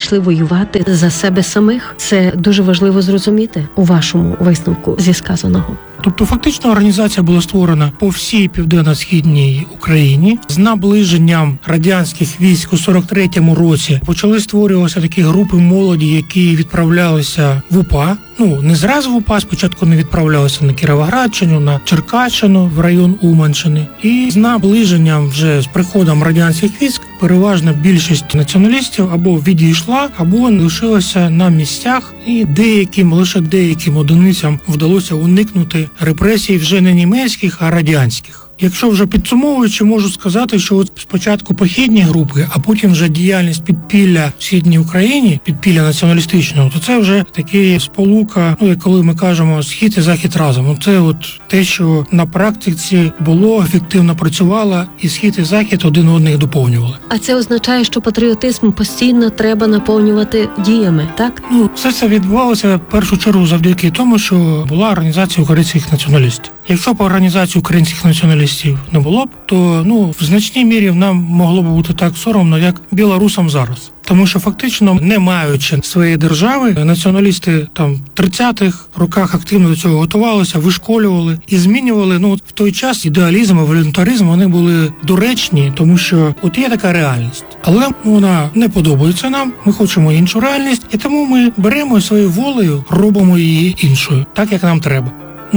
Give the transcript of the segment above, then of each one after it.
пішли воювати за себе самих. Це дуже важливо зрозуміти у вашому висновку зі сказаного. Тобто фактично організація була створена по всій південно-східній Україні. З наближенням радянських військ у 43-му році почали створюватися такі групи молоді, які відправлялися в УПА. Не зразу в УПА, спочатку не відправлялися на Кіровоградщину, на Черкащину, в район Уманщини. І з наближенням вже з приходом радянських військ переважна більшість націоналістів або відійшла, або лишилася на місцях, і лише деяким одиницям вдалося уникнути репресій вже не німецьких, а радянських. Якщо вже підсумовуючи, можу сказати, що спочатку похідні групи, а потім вже діяльність підпілля в Східній Україні, підпілля націоналістичного, то це вже такі сполука, коли ми кажемо «Схід і Захід разом». Це те, що на практиці було, ефективно працювало, і Схід і Захід один одних доповнювали. А це означає, що патріотизм постійно треба наповнювати діями, так? Все це відбувалося в першу чергу завдяки тому, що була організація українських націоналістів. Якщо б організації українських націоналістів не було б, то в значній мірі нам могло б бути так соромно, як білорусам зараз. Тому що фактично, не маючи своєї держави, націоналісти в 30-х роках активно до цього готувалися, вишколювали і змінювали. В той час ідеалізм і волюнтаризм, вони були доречні, тому що є така реальність. Але вона не подобається нам, ми хочемо іншу реальність, і тому ми беремо своєю волею, робимо її іншою, так як нам треба.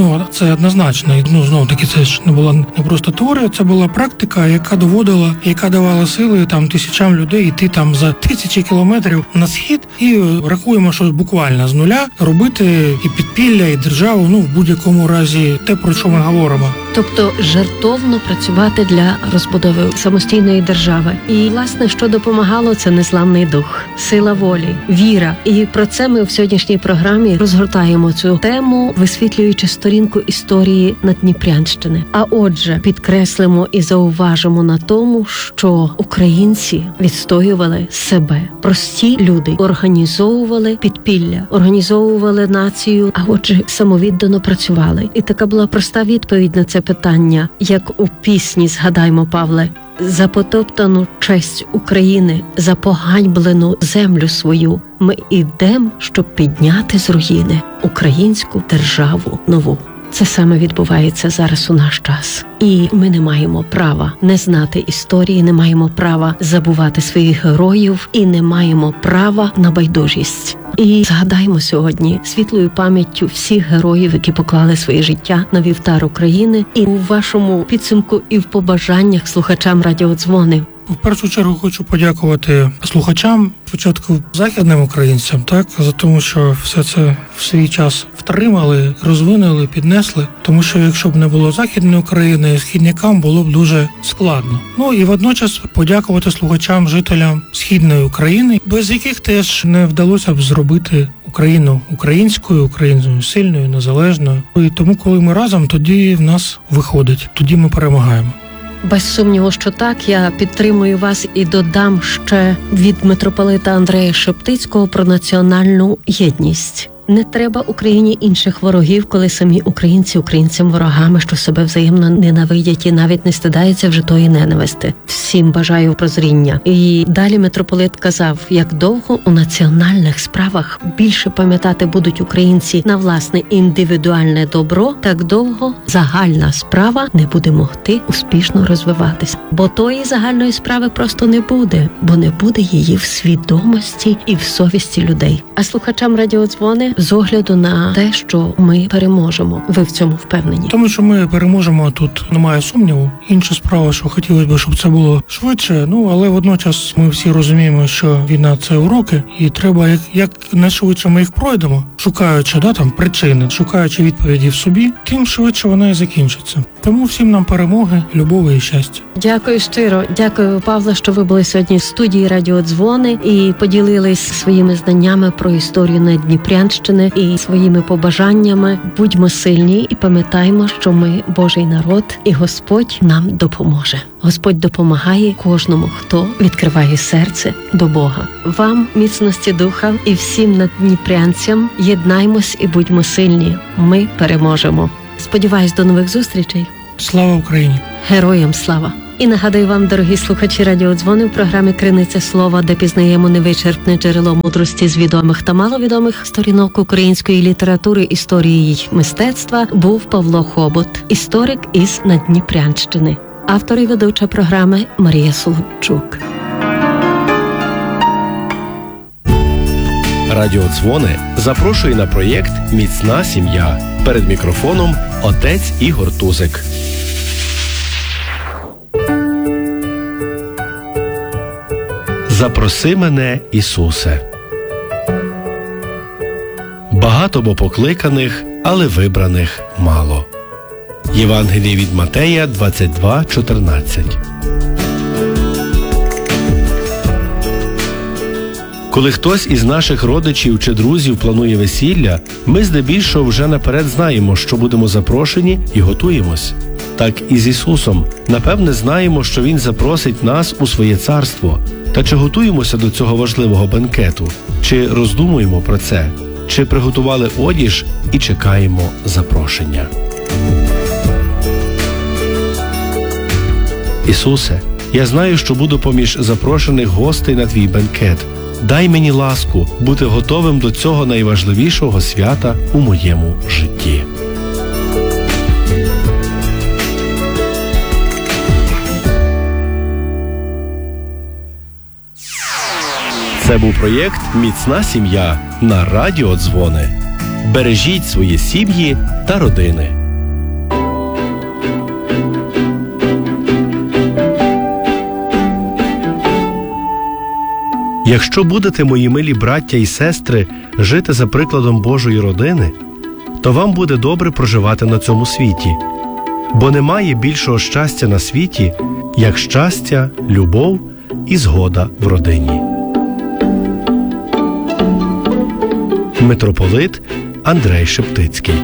Це однозначно. Знову таки, це ж не була не просто теорія, це була практика, яка доводила, яка давала сили тисячам людей йти за тисячі кілометрів на схід, і рахуємо, що буквально з нуля робити і підпілля, і державу, в будь-якому разі те, про що ми говоримо. Тобто жертовно працювати для розбудови самостійної держави. І, власне, що допомагало, це незламний дух, сила волі, віра. І про це ми в сьогоднішній програмі розгортаємо цю тему, висвітлюючи сторінку історії Надніпрянщини. А отже, підкреслимо і зауважимо на тому, що українці відстоювали себе. Прості люди організовували підпілля, організовували націю, а отже, самовіддано працювали. І така була проста відповідь на це питання, як у пісні «Згадаймо, Павле», за потоптану честь України, за поганьблену землю свою ми ідем, щоб підняти з руїни українську державу нову. Це саме відбувається зараз у наш час. І ми не маємо права не знати історії, не маємо права забувати своїх героїв і не маємо права на байдужість. І згадаймо сьогодні світлою пам'яттю всіх героїв, які поклали своє життя на вівтар України. І у вашому підсумку і в побажаннях слухачам радіодзвони. В першу чергу хочу подякувати слухачам, спочатку західним українцям, за тому, що все це в свій час втримали, розвинули, піднесли. Тому що якщо б не було Західної України, східнякам було б дуже складно. І водночас подякувати слухачам, жителям Східної України, без яких теж не вдалося б зробити Україну українською, Україною сильною, незалежною. І тому, коли ми разом, тоді в нас виходить, тоді ми перемагаємо. Без сумніву, що так, я підтримую вас і додам ще від митрополита Андрея Шептицького про національну єдність. Не треба Україні інших ворогів, коли самі українці українцям ворогами, що себе взаємно ненавидять і навіть не стидаються вже тої ненависти. Всім бажаю прозріння. І далі митрополит казав, як довго у національних справах більше пам'ятати будуть українці на власне індивідуальне добро, так довго загальна справа не буде могти успішно розвиватися. Бо тої загальної справи просто не буде, бо не буде її в свідомості і в совісті людей. А слухачам радіодзвони з огляду на те, що ми переможемо. Ви в цьому впевнені? Тому що ми переможемо, тут немає сумніву. Інша справа, що хотілося б, щоб це було швидше, але водночас ми всі розуміємо, що війна – це уроки, і треба як найшвидше ми їх пройдемо, шукаючи причини, шукаючи відповіді в собі, тим швидше вона і закінчиться. Тому всім нам перемоги, любові і щастя. Дякую щиро. Дякую, Павле, що ви були сьогодні в студії «Радіодзвони» і поділились своїми знаннями про історію Надніпрянщини і своїми побажаннями. Будьмо сильні і пам'ятаймо, що ми Божий народ і Господь нам допоможе. Господь допомагає кожному, хто відкриває серце до Бога. Вам міцності духа і всім надніпрянцям єднаймось і будьмо сильні. Ми переможемо. Сподіваюсь, до нових зустрічей. Слава Україні! Героям слава! І нагадую вам, дорогі слухачі радіодзвони, в програмі «Криниця слова», де пізнаємо невичерпне джерело мудрості з відомих та маловідомих сторінок української літератури, історії й мистецтва, був Павло Хобот, історик із Надніпрянщини. Автор і ведуча програми Марія Солодчук. Радіодзвони запрошує на проєкт «Міцна сім'я». Перед мікрофоном отець Ігор Тузик. Запроси мене, Ісусе. Багато бо покликаних, але вибраних мало. Євангеліє від Матея 22:14. Коли хтось із наших родичів чи друзів планує весілля, ми здебільшого вже наперед знаємо, що будемо запрошені, і готуємось. Так і з Ісусом. Напевне, знаємо, що Він запросить нас у своє царство. Та чи готуємося до цього важливого бенкету? Чи роздумуємо про це? Чи приготували одіж і чекаємо запрошення? Ісусе, я знаю, що буду поміж запрошених гостей на Твій бенкет. Дай мені ласку бути готовим до цього найважливішого свята у моєму житті. Це був проєкт «Міцна сім'я» на Радіодзвони. Бережіть свої сім'ї та родини. Якщо будете, мої милі браття і сестри, жити за прикладом Божої родини, то вам буде добре проживати на цьому світі. Бо немає більшого щастя на світі, як щастя, любов і згода в родині. Митрополит Андрей Шептицький.